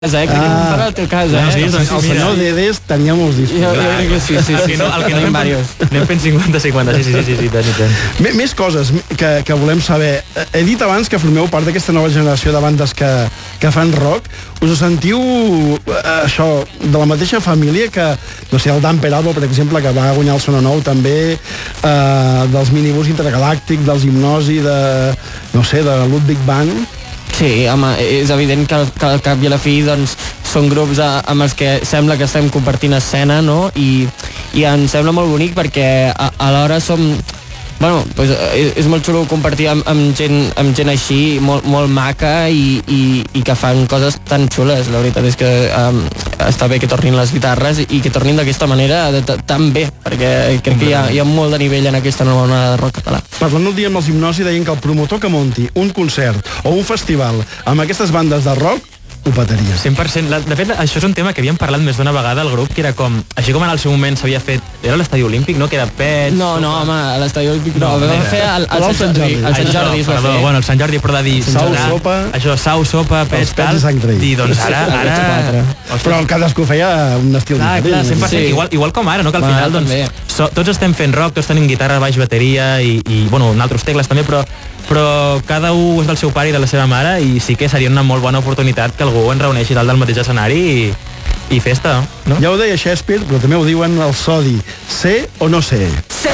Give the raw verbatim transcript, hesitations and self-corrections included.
Eh, que ah, el teu cas, eh? Sí, doncs, el senyor Dedes tenia molts discos. Jo, jo crec que sí, sí, sí. No, el que anem, anem fent cinquanta cinquanta, sí, sí, sí, sí, sí, sí. Més coses que, que volem saber. He dit abans que formeu part d'aquesta nova generació de bandes que, que fan rock. Us sentiu eh, això, de la mateixa família que, no sé, el Dan Peralbo, per exemple, que va guanyar el Sono Nou, també, eh, dels Minibús Intergalàctic, dels Hipnosi, de, no sé, de Ludwig Band? Sí, home, és evident que, que al cap i a la fi doncs, són grups a, amb els que sembla que estem compartint escena, no? I, i em sembla molt bonic perquè a, alhora som... Bueno, pues, és, és molt xulo compartir amb, amb, gent, amb gent així, molt, molt maca i, i, i que fan coses tan xules. La veritat és que um, està bé que tornin les guitarres i que tornin d'aquesta manera de, de, tan bé, perquè crec que hi ha, hi ha molt de nivell en aquesta nova onada de rock català. Parlant el dia amb els Hipnosi deien que el promotor que munti un concert o un festival amb aquestes bandes de rock ho petaria. cent per cent. De fet, això és un tema que havíem parlat més d'una vegada al grup, que era com, així com en el seu moment s'havia fet, era l'Estadi Olímpic, no? Que era Pets... No, no, home, a l'Estadi Olímpic no, no vam fer el, el, el Sant Jordi. El Sant Jordi es va fer. Bueno, el Sant Jordi, però de dir... Sau, sopa... Això, sau, sopa, Pets, tal... I doncs ara... ara... Però cadascú feia un estil ah, diferent. Clar, cent per cent. Igual, igual com ara, no? Que al final, doncs, so, tots estem fent rock, tots tenim guitarra, baix, bateria i, i bueno, altres tecles també, però però cada un és del seu pare i de la seva mare i sí que seria una molt bona oportunitat que algú ens reuneixi dalt del mateix escenari i, i festa, no? Ja ho deia Shakespeare, però també ho diuen el Sodi. Sé o no sé? Sé